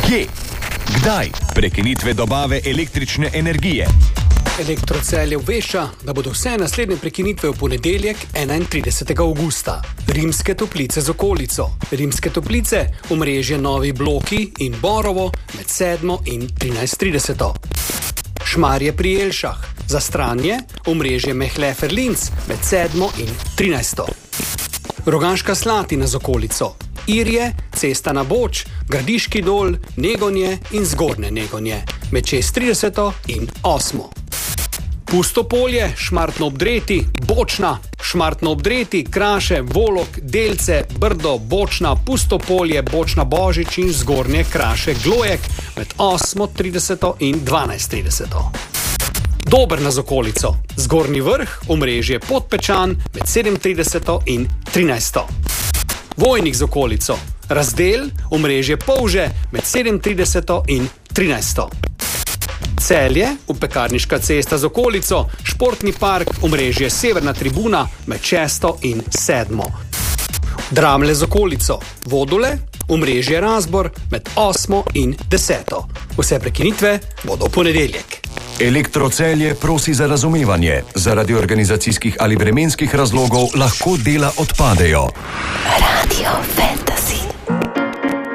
Kje? Kdaj? Prekinitve dobave električne energije. Elektrocelje obvešča, da bodo vse naslednje prekinitve v ponedeljek 31. avgusta. Rimske Toplice z okolico. Rimske Toplice, omrežje Novi Bloki in Borovo med 7 in 13:30. Šmarje pri Jelšah. Za Stranje, omrežje Mehlefer-Linz med 7 in 13. Rogaška Slatina z okolico. Irje, Cesta na Boč, Gradiški Dol, Negonje in Zgornje Negonje med 6:30 in 8. Pustopolje, Šmartno ob Dreti, Bočna, Šmartno ob Dreti, Kraše, Volok, Delce, Brdo, Bočna, Pustopolje, Bočna Božič in Zgornje Kraše Glojek med 8:30 in 12:30. Dobrna z okolico. Zgornji Vrh, omrežje Podpečan med 7:30 in 13. Vojnik z okolico. Razdel, omrežje Polže med 7:30 in 13. Celje, Pekarniška cesta z okolico, Športni park, omrežje Severna tribuna med 6 in 7. Dramlje z okolico. Vodule, omrežje Razbor med 8 in 10. Vse prekinitve bodo v ponedeljek. Elektrocelje prosi za razumevanje. Zaradi organizacijskih ali vremenskih razlogov lahko dela odpadejo. Radio Fen.